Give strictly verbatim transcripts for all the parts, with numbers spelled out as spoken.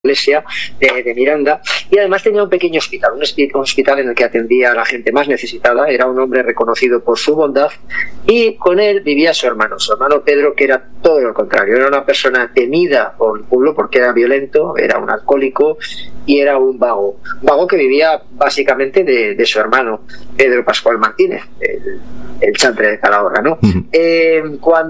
iglesia de, de Miranda, y además tenía un pequeño hospital, un hospital en el que atendía a la gente más necesitada. Era un hombre reconocido por su bondad, y con él vivía su hermano, su hermano Pedro, que era todo lo contrario. Era una persona temida por el pueblo porque era violento, era un alcohólico y era un vago, un vago que vivía básicamente de, de su hermano Pedro Pascual Martínez, el, el chantre de Calahorra, ¿no? Uh-huh. Eh,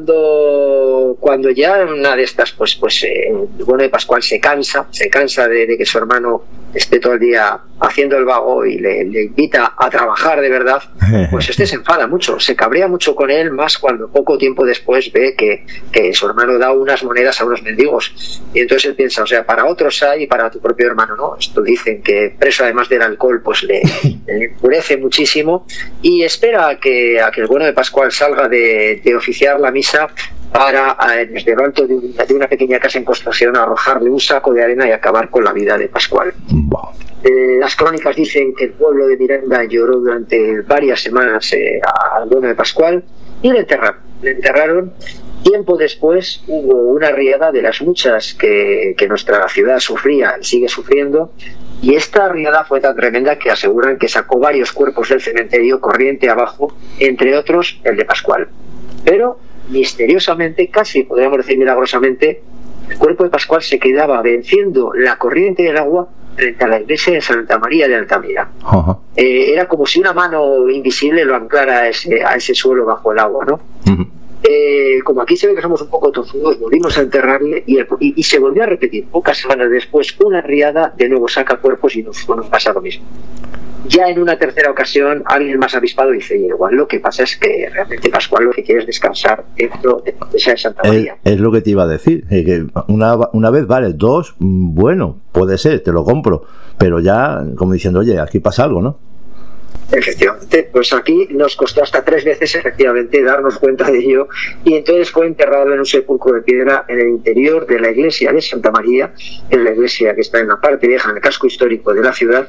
cuando cuando ya una de estas, pues pues eh, el bueno de Pascual se cansa, se cansa de, de que su hermano esté todo el día haciendo el vago y le, le invita a trabajar de verdad, pues este se enfada mucho, se cabrea mucho con él, más cuando poco tiempo después ve que, que su hermano da unas monedas a unos mendigos, y entonces él piensa, o sea, para otros hay y para tu propio hermano no. Esto dicen que preso además del alcohol pues le, le enfurece muchísimo, y espera a que, a que el bueno de Pascual salga de, de oficiar la misa para, desde lo alto de una, de una pequeña casa en construcción, arrojarle un saco de arena y acabar con la vida de Pascual. Wow. Eh, las crónicas dicen que el pueblo de Miranda lloró durante varias semanas eh, al bueno de Pascual, y le enterraron. Le enterraron. Tiempo después hubo una riada de las muchas que, que nuestra ciudad sufría y sigue sufriendo, y esta riada fue tan tremenda que aseguran que sacó varios cuerpos del cementerio corriente abajo, entre otros el de Pascual. Pero misteriosamente, casi podríamos decir milagrosamente, el cuerpo de Pascual se quedaba venciendo la corriente del agua frente a la iglesia de Santa María de Altamira. Uh-huh. Eh, era como si una mano invisible lo anclara a ese, a ese suelo bajo el agua, ¿no? Uh-huh. Eh, como aquí se ve que somos un poco tozudos, volvimos a enterrarle y, el, y, y se volvió a repetir. Pocas semanas después, una riada, de nuevo saca cuerpos y nos, nos pasa lo mismo. Ya en una tercera ocasión, alguien más avispado dice, igual lo que pasa es que realmente Pascual lo que quiere es descansar dentro de la iglesia de Santa María. Es, es lo que te iba a decir, que una, una vez vale, dos, bueno, puede ser, te lo compro, pero ya como diciendo, oye, aquí pasa algo, ¿no? Efectivamente, pues aquí nos costó hasta tres veces efectivamente darnos cuenta de ello, y entonces fue enterrado en un sepulcro de piedra en el interior de la iglesia de Santa María, en la iglesia que está en la parte vieja, en el casco histórico de la ciudad,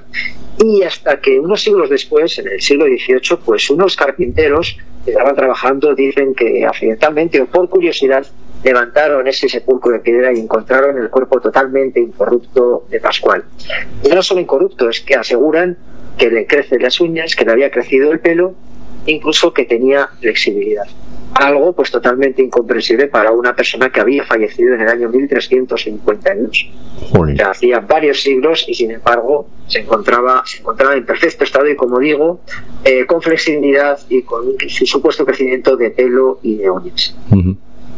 y hasta que unos siglos después, en el siglo dieciocho, pues unos carpinteros que estaban trabajando, dicen que accidentalmente o por curiosidad levantaron ese sepulcro de piedra y encontraron el cuerpo totalmente incorrupto de Pascual. Y no solo incorrupto, es que aseguran que le crecen las uñas, que le había crecido el pelo, incluso que tenía flexibilidad. Algo pues totalmente incomprensible para una persona que había fallecido en el año mil trescientos cincuenta y dos. O sea, hacía varios siglos, y sin embargo se encontraba, se encontraba en perfecto estado y, como digo, eh, con flexibilidad y con un supuesto crecimiento de pelo y de uñas. Uh-huh.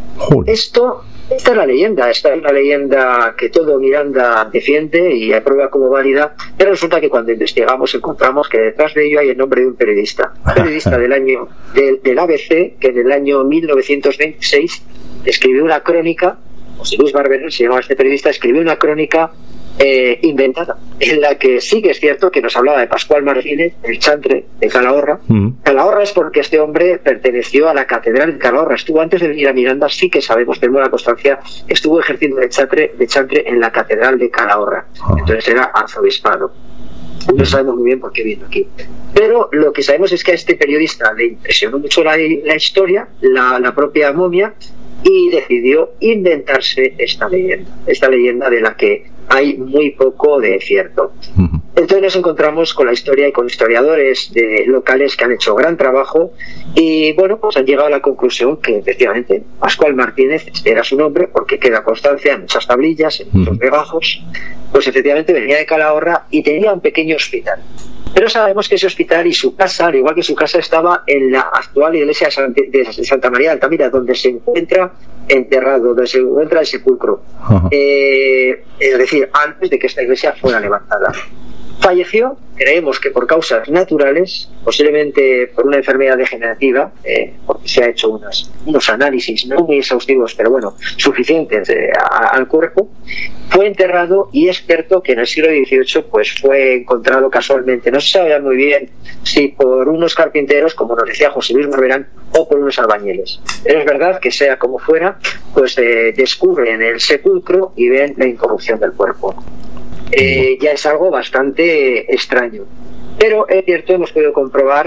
Esto, esta es la leyenda, esta es la leyenda que todo Miranda defiende y aprueba como válida, pero resulta que cuando investigamos encontramos que detrás de ello hay el nombre de un periodista, un periodista del año del, del A B C, que en el año mil novecientos veintiséis escribió una crónica, José Luis Barberán se llamaba este periodista, escribió una crónica eh, inventada, en la que sí que es cierto que nos hablaba de Pascual Martínez, el chantre de Calahorra. Mm. Calahorra es porque este hombre perteneció a la catedral de Calahorra, estuvo antes de venir a Miranda, sí que sabemos, tenemos la constancia, estuvo ejerciendo de chantre, de chantre en la catedral de Calahorra. Oh. Entonces era arzobispado. No sabemos muy bien por qué vino aquí, pero lo que sabemos es que a este periodista le impresionó mucho la, la historia, la, la propia momia, y decidió inventarse esta leyenda, esta leyenda de la que hay muy poco de cierto. Uh-huh. Entonces nos encontramos con la historia y con historiadores de locales que han hecho gran trabajo, y bueno, pues han llegado a la conclusión que efectivamente Pascual Martínez era su nombre, porque queda constancia en muchas tablillas, en muchos legajos, pues efectivamente venía de Calahorra y tenía un pequeño hospital. Pero sabemos que ese hospital y su casa, al igual que su casa, estaba en la actual iglesia de Santa María de Altamira, donde se encuentra enterrado, donde se encuentra el sepulcro. Uh-huh. Eh, es decir, antes de que esta iglesia fuera levantada. Falleció, creemos que por causas naturales, posiblemente por una enfermedad degenerativa, eh, porque se ha hecho unas, unos análisis no muy exhaustivos, pero bueno, suficientes eh, a, al cuerpo. Fue enterrado, y es cierto que en el siglo dieciocho pues fue encontrado casualmente, no se sabe muy bien si por unos carpinteros, como nos decía José Luis Barberán, o por unos albañiles. Pero es verdad que, sea como fuera, pues eh, descubren el sepulcro y ven la incorrupción del cuerpo. Eh, ya es algo bastante extraño, pero es cierto, hemos podido comprobar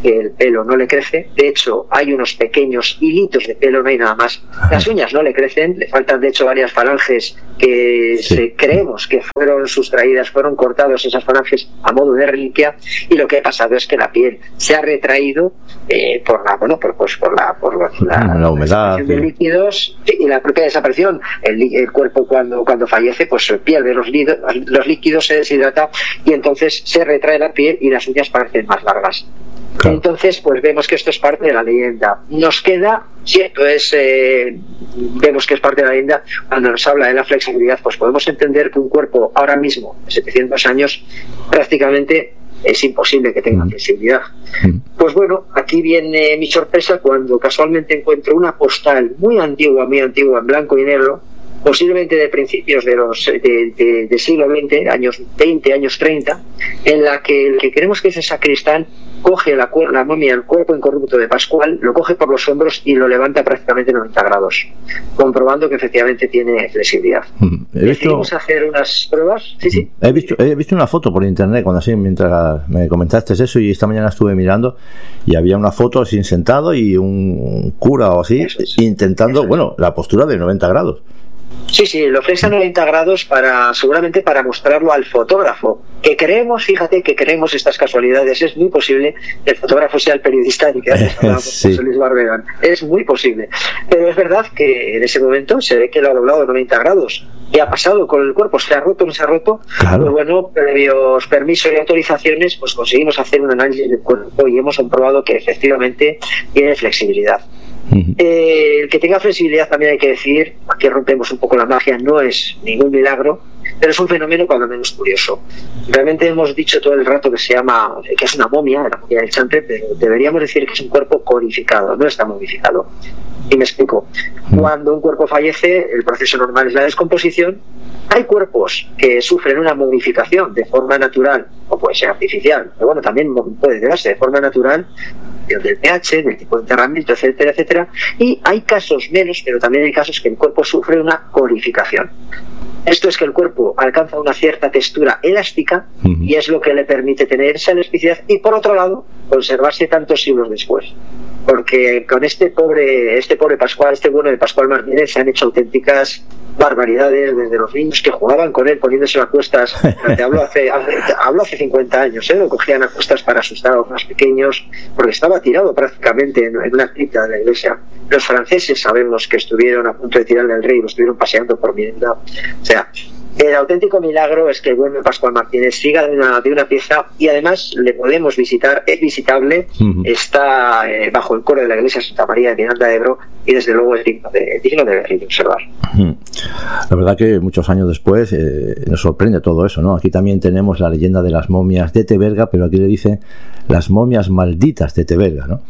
que el pelo no le crece. De hecho, hay unos pequeños hilitos de pelo, no hay nada más. Las uñas no le crecen, le faltan de hecho varias falanges que sí. se, creemos que fueron sustraídas, fueron cortados esas falanges a modo de reliquia, y lo que ha pasado es que la piel se ha retraído eh, por la bueno por, pues, por la por la, la, la humedad de sí. líquidos sí, y la propia desaparición. El, el cuerpo cuando cuando fallece pues pierde los, los líquidos, se deshidrata y entonces se retrae la piel y las uñas parecen más largas. Claro. Entonces, pues vemos que esto es parte de la leyenda. Nos queda, cierto es, eh, vemos que es parte de la leyenda, cuando nos habla de la flexibilidad, pues podemos entender que un cuerpo ahora mismo, de setecientos años, prácticamente es imposible que tenga flexibilidad. Pues bueno, aquí viene mi sorpresa cuando casualmente encuentro una postal muy antigua, muy antigua, en blanco y negro, posiblemente de principios de los de, de, de siglo veinte, años veinte, años treinta, en la que el que creemos que es el sacristán coge la, la momia, el cuerpo incorrupto de Pascual, lo coge por los hombros y lo levanta prácticamente noventa grados, comprobando que efectivamente tiene flexibilidad. He Decidimos visto, hacer unas pruebas. Sí, sí. He visto, he visto una foto por internet cuando así, mientras me comentaste eso, y esta mañana estuve mirando y había una foto sin sentado y un cura o así es. intentando, bueno, la postura de noventa grados. Sí, sí, lo flexa noventa grados para, seguramente para mostrarlo al fotógrafo, que creemos, fíjate que creemos estas casualidades, es muy posible que el fotógrafo sea el periodista y que antes hablábamos sí. con José Luis Barberán, es muy posible, pero es verdad que en ese momento se ve que lo ha doblado noventa grados. ¿Qué ha pasado con el cuerpo? ¿Se ha roto o no se ha roto? Claro. Pues bueno, previos permisos y autorizaciones, pues conseguimos hacer un análisis del cuerpo y hemos comprobado que efectivamente tiene flexibilidad. Uh-huh. Eh, el que tenga flexibilidad, también hay que decir, aquí rompemos un poco la magia, no es ningún milagro, pero es un fenómeno cuando menos curioso. Realmente hemos dicho todo el rato que se llama, que es una momia, la momia del chantre, pero deberíamos decir que es un cuerpo codificado, no está modificado. Y me explico. Cuando un cuerpo fallece, el proceso normal es la descomposición. Hay cuerpos que sufren una modificación de forma natural, o puede ser artificial, pero bueno, también puede darse de forma natural, del pH, del tipo de enterramiento, etcétera, etcétera. Y hay casos menos, pero también hay casos que el cuerpo sufre una corificación. Esto es que el cuerpo alcanza una cierta textura elástica uh-huh. y es lo que le permite tener esa elasticidad y, por otro lado, conservarse tantos siglos después. Porque con este pobre este pobre Pascual, este bueno de Pascual Martínez, se han hecho auténticas barbaridades, desde los niños que jugaban con él poniéndose a cuestas. Te hablo hace, hace, hablo hace cincuenta años, ¿eh? Lo cogían a cuestas para asustar a los más pequeños, porque estaba tirado prácticamente en, en una cripta de la iglesia. Los franceses sabemos que estuvieron a punto de tirarle al rey y lo estuvieron paseando por Miranda. O sea, el auténtico milagro es que el buen Pascual Martínez siga de una, de una pieza, y además le podemos visitar, es visitable, uh-huh. está eh, bajo el coro de la iglesia Santa María de Miranda de Ebro, y desde luego es digno de, digno de ver y de observar. Uh-huh. La verdad que muchos años después eh, nos sorprende todo eso, ¿no? Aquí también tenemos la leyenda de las momias de Teberga, pero aquí le dicen las momias malditas de Teberga, ¿no?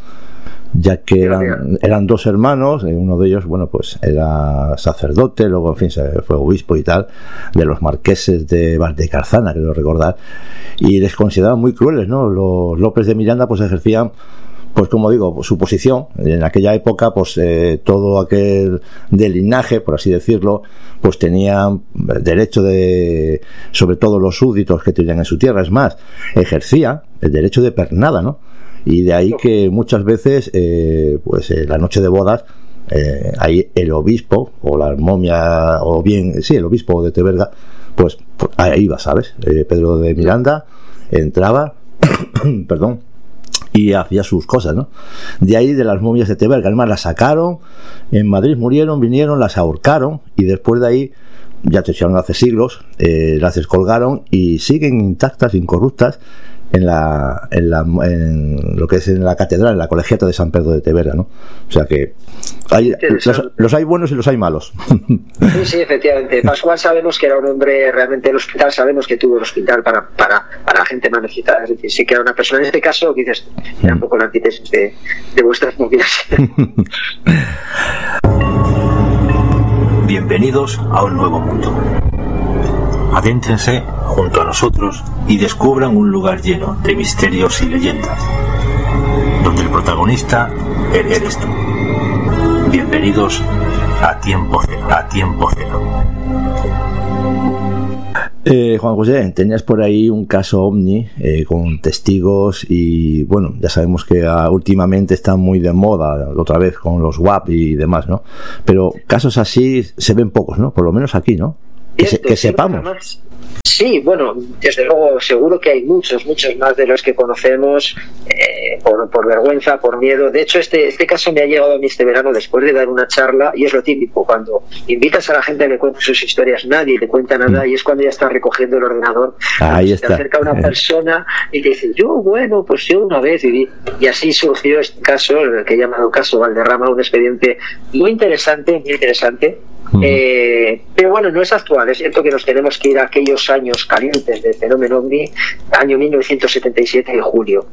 Ya que eran, eran dos hermanos, uno de ellos, bueno, pues era sacerdote, luego, en fin, se fue obispo y tal, de los marqueses de Valdecarzana, creo recordar, y les consideraban muy crueles, ¿no? Los López de Miranda, pues ejercían, pues como digo, pues, su posición. En aquella época, pues eh, todo aquel de linaje, por así decirlo, pues tenían derecho de, sobre todo los súbditos que tenían en su tierra, es más, ejercían el derecho de pernada, ¿no? Y de ahí que muchas veces, eh, pues eh, la noche de bodas, eh, ahí el obispo, o la momia, o bien, sí, el obispo de Teberga, pues, pues ahí iba, ¿sabes? Eh, Pedro de Miranda entraba, perdón, y hacía sus cosas, ¿no? De ahí de las momias de Teberga, además las sacaron, en Madrid murieron, vinieron, las ahorcaron, y después de ahí, ya te echaron hace siglos, eh, las descolgaron y siguen intactas, incorruptas, en la, en la en lo que es en la catedral, en la colegiata de San Pedro de Teberga, ¿no? O sea que hay, los, los hay buenos y los hay malos. Sí, sí, efectivamente. Pascual sabemos que era un hombre realmente del hospital, sabemos que tuvo el hospital para, para, para gente más necesitada, es decir, sí que era una persona, en este caso, dices, era un poco la antítesis de, de vuestras movidas. Bienvenidos a un nuevo mundo. Adéntrense junto a nosotros y descubran un lugar lleno de misterios y leyendas, donde el protagonista eres tú. Bienvenidos a Tiempo Cero, a Tiempo Cero. Eh, Juan José, tenías por ahí un caso ovni eh, con testigos y bueno, ya sabemos que uh, últimamente están muy de moda otra vez con los W A P y demás, ¿no? Pero casos así se ven pocos, ¿no? Por lo menos aquí, ¿no? Que, se, que sepamos. Sí, bueno, desde luego seguro que hay muchos, muchos más de los que conocemos eh, por, por vergüenza, por miedo. De hecho, este, este caso me ha llegado a mí este verano después de dar una charla, y es lo típico, cuando invitas a la gente a que cuente sus historias, nadie te cuenta nada, y es cuando ya estás recogiendo el ordenador. Ahí está. Se acerca una persona y te dice, yo, bueno, pues yo una vez viví. Y así surgió este caso, el que he llamado caso Valderrama, un expediente muy interesante, muy interesante. Uh-huh. Eh, pero bueno, no es actual. Es cierto que nos tenemos que ir a aquellos años calientes del fenómeno ovni, año mil novecientos setenta y siete, de julio,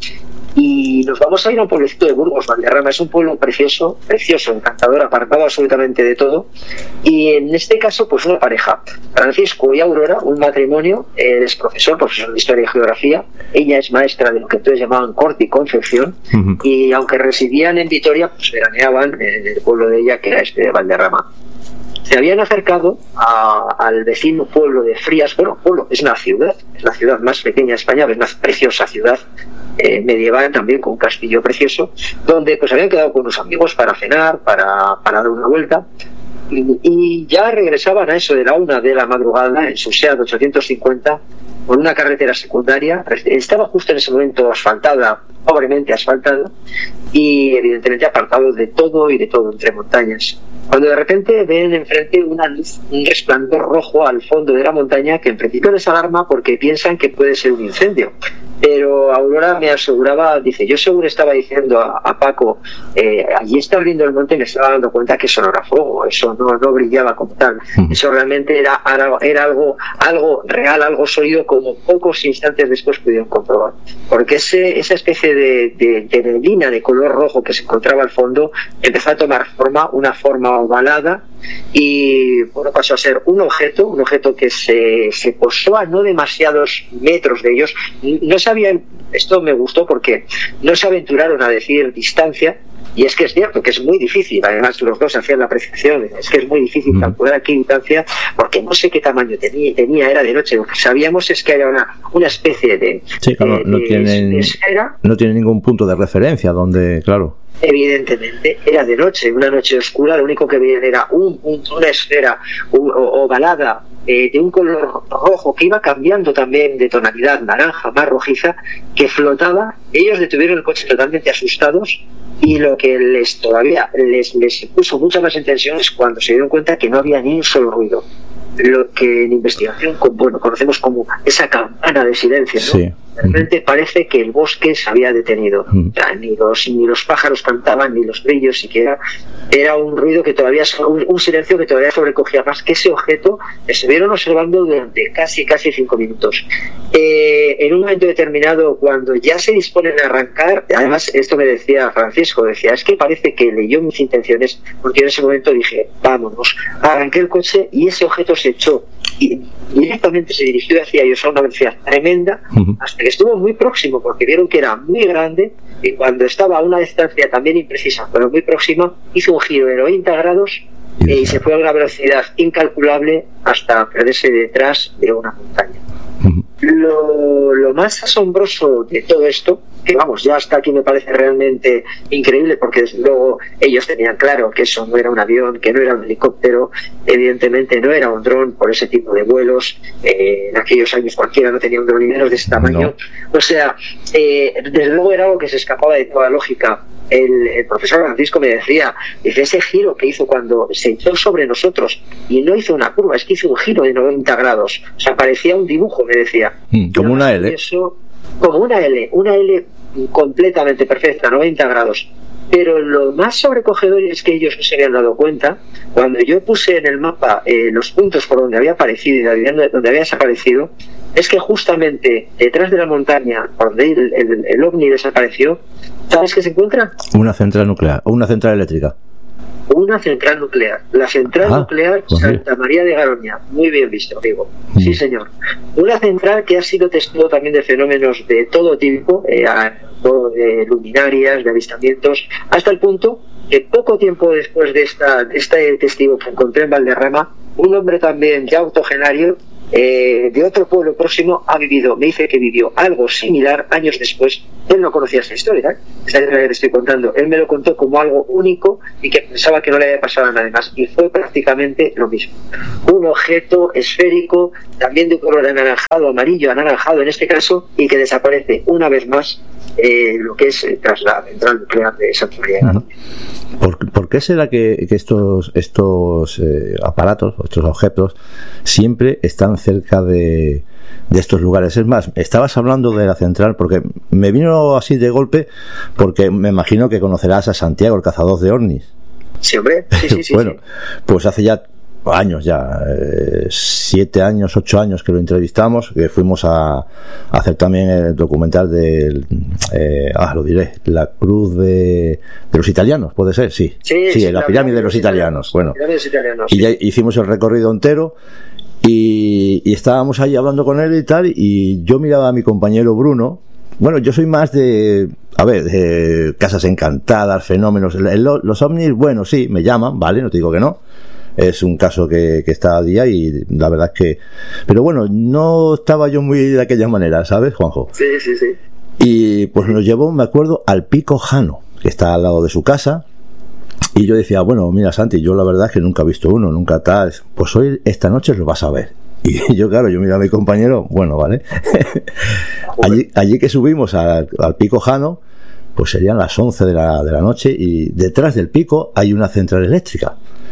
y nos vamos a ir a un pueblecito de Burgos. Valderrama es un pueblo precioso, precioso, encantador, apartado absolutamente de todo, y en este caso pues una pareja, Francisco y Aurora, un matrimonio. Él es profesor, profesor de Historia y Geografía, ella es maestra de lo que entonces llamaban corte y confección. Uh-huh. Y aunque residían en Vitoria, pues veraneaban en el pueblo de ella, que era este de Valderrama. Se habían acercado a, al vecino pueblo de Frías. Bueno, pueblo, es una ciudad, es la ciudad más pequeña de España, es una preciosa ciudad eh, medieval también, con un castillo precioso, donde pues habían quedado con unos amigos para cenar, para, para dar una vuelta, y, y ya regresaban a eso de la una de la madrugada en su SEAT ochocientos cincuenta por una carretera secundaria. Estaba justo en ese momento asfaltada, pobremente asfaltada, y evidentemente apartado de todo y de todo, entre montañas, cuando de repente ven enfrente una luz, un resplandor rojo al fondo de la montaña, que en principio les alarma porque piensan que puede ser un incendio. Pero Aurora me aseguraba, dice, yo seguro estaba diciendo a, a Paco, eh, allí está abriendo el monte, y me estaba dando cuenta que eso no era fuego, eso no, no brillaba como tal, eso realmente era, era, era algo, algo real, algo sólido, como pocos instantes después pudieron comprobar, porque ese, esa especie de, de, de neblina de color rojo que se encontraba al fondo empezó a tomar forma, una forma ovalada, y bueno, pasó a ser un objeto, un objeto que se, se posó a no demasiados metros de ellos. No sabían, esto me gustó porque no se aventuraron a decir distancia, y es que es cierto que es muy difícil, además los dos hacían la percepción, es que es muy difícil mm. calcular aquí distancia, porque no sé qué tamaño tenía, tenía era de noche. Lo que sabíamos es que era una, una especie de, sí, claro, de, no de, tienen, de esfera. No tiene ningún punto de referencia donde, claro. Evidentemente era de noche, una noche oscura, lo único que veían era un punto, una esfera un, ovalada eh, de un color rojo que iba cambiando también de tonalidad naranja, más rojiza, que flotaba. Ellos detuvieron el coche totalmente asustados, y lo que les todavía les, les puso mucha más en tensión es cuando se dieron cuenta que no había ni un solo ruido, lo que en investigación bueno, conocemos como esa campana de silencio, ¿no? Sí. De repente parece que el bosque se había detenido. O sea, ni los ni los pájaros cantaban, ni los grillos siquiera. Era un ruido que todavía, un, un silencio que todavía sobrecogía más, que ese objeto que se vieron observando durante casi casi cinco minutos. Eh, en un momento determinado, cuando ya se disponen a arrancar, además esto me decía Francisco, decía, es que parece que leyó mis intenciones, porque en ese momento dije, vámonos. Arranqué el coche y ese objeto se echó y directamente se dirigió hacia ellos a una velocidad tremenda, uh-huh. hasta que estuvo muy próximo, porque vieron que era muy grande, y cuando estaba a una distancia también imprecisa pero muy próxima, hizo un giro de noventa grados y, y se fue a una velocidad incalculable hasta perderse detrás de una montaña. Uh-huh. Lo, lo más asombroso de todo esto, que vamos, ya hasta aquí me parece realmente increíble, porque desde luego ellos tenían claro que eso no era un avión, que no era un helicóptero, evidentemente no era un dron por ese tipo de vuelos. Eh, en aquellos años cualquiera no tenía un dron ni menos de ese tamaño. No. O sea, eh, desde luego era algo que se escapaba de toda lógica. El, el profesor Francisco me decía, dice, ese giro que hizo cuando se echó sobre nosotros, y no hizo una curva, es que hizo un giro de noventa grados, o sea, parecía un dibujo, me decía. Mm, como una L. Eso, como una L, una L completamente perfecta, noventa grados. Pero lo más sobrecogedor es que ellos no se habían dado cuenta, cuando yo puse en el mapa eh, los puntos por donde había aparecido y donde había desaparecido, es que justamente detrás de la montaña, por donde el, el, el ovni desapareció, ¿sabes qué se encuentra? Una central nuclear, o una central eléctrica. Una central nuclear, la central ah, nuclear pues Santa sí. María de Garoña. Muy bien visto, amigo. Mm. Sí, señor. Una central que ha sido testigo también de fenómenos de todo tipo, eh, de luminarias, de avistamientos, hasta el punto que poco tiempo después de, esta, de este testigo que encontré en Valderrama, un hombre también ya octogenario eh, de otro pueblo próximo ha vivido, me dice que vivió algo similar años después. Él no conocía esa historia, ¿eh? Esta historia que te estoy contando. Él me lo contó como algo único y que pensaba que no le había pasado a nadie más. Y fue prácticamente lo mismo. Un objeto esférico, también de color anaranjado, amarillo, anaranjado en este caso, y que desaparece una vez más eh, lo que es eh, tras la central nuclear de Santa María de Garoña. ¿Por, ¿Por qué será que, que estos, estos eh, aparatos, estos objetos, siempre están cerca de, de estos lugares? Es más, estabas hablando de la central porque me vino así de golpe, porque me imagino que conocerás a Santiago, el cazador de ovnis. Sí, hombre. Sí, sí, sí, bueno, sí. Pues hace ya años ya, eh, siete años, ocho años que lo entrevistamos, que fuimos a, a hacer también el documental de, eh, ah, lo diré, la cruz de, de los italianos, ¿puede ser? Sí, sí, sí, sí la, la pirámide de los italianos, bueno, italianos, y sí. Ya hicimos el recorrido entero y, y estábamos ahí hablando con él y tal, y yo miraba a mi compañero Bruno. Bueno, yo soy más de, a ver, de casas encantadas, fenómenos, el, el, los ovnis, bueno, sí, me llaman, vale, no te digo que no. Es un caso que, que está a día y la verdad es que... Pero bueno, no estaba yo muy de aquella manera, ¿sabes, Juanjo? Sí, sí, sí. Y pues nos llevó, me acuerdo, al Pico Jano, que está al lado de su casa. Y yo decía, bueno, mira, Santi, yo la verdad es que nunca he visto uno, nunca tal. Pues hoy, esta noche lo vas a ver. Y yo, claro, yo miro a mi compañero, bueno, vale. allí, allí que subimos al, al Pico Jano, pues serían las once de la, de la noche y detrás del pico hay una central eléctrica.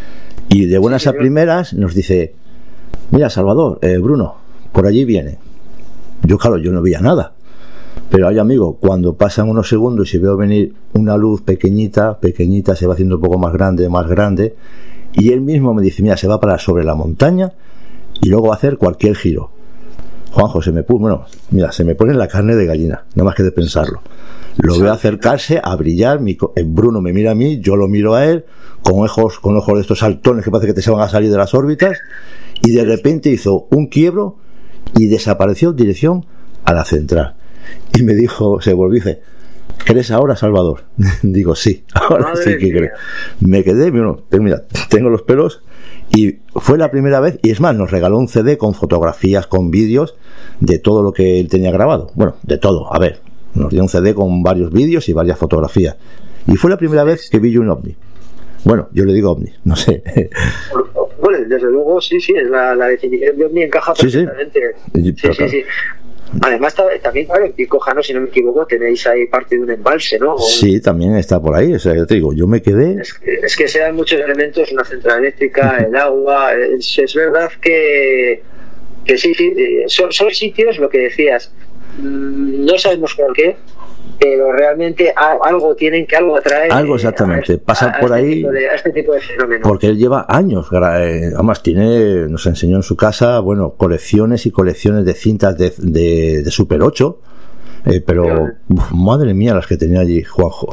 Y de buenas sí, a primeras nos dice, mira, Salvador, eh, Bruno, por allí viene. Yo, claro, yo no veía nada. Pero hay, amigo, cuando pasan unos segundos y veo venir una luz pequeñita, pequeñita, se va haciendo un poco más grande, más grande, y él mismo me dice, mira, se va a parar sobre la montaña y luego va a hacer cualquier giro. Juanjo, se me puso, bueno, mira, se me pone la carne de gallina, nada más que de pensarlo. Lo veo acercarse, a brillar, mi, Bruno me mira a mí, yo lo miro a él, con ojos, con ojos de estos saltones que parece que te se van a salir de las órbitas, y de repente hizo un quiebro y desapareció en dirección a la central. Y me dijo, se volvió y dice, ¿crees ahora, Salvador? Digo, sí, ahora Madre sí que creo. Me quedé, bueno, mira, tengo los pelos, y fue la primera vez, y es más, nos regaló un C D con fotografías, con vídeos de todo lo que él tenía grabado. Bueno, de todo, a ver, nos dio un C D con varios vídeos y varias fotografías. Y fue la primera vez que vi yo un ovni. Bueno, yo le digo ovni, no sé. Bueno, desde luego, sí, sí, es la, la definición de ovni encaja perfectamente. Sí, sí, sí, sí, sí. Además, también, claro, en Pico Jano, si no me equivoco, tenéis ahí parte de un embalse, ¿no? O... Sí, también está por ahí, o sea, yo te digo, yo me quedé... Es que, es que sean muchos elementos, una central eléctrica, el agua, es, es verdad que, que sí, sí, son, son sitios, lo que decías, no sabemos por qué, pero realmente algo tienen que algo atraer algo exactamente a, pasan a, a por este ahí de, a este tipo de fenómenos, porque él lleva años, además tiene, nos enseñó en su casa, bueno, colecciones y colecciones de cintas de, de, de Super ocho, eh, pero uf, madre mía las que tenía allí Juanjo.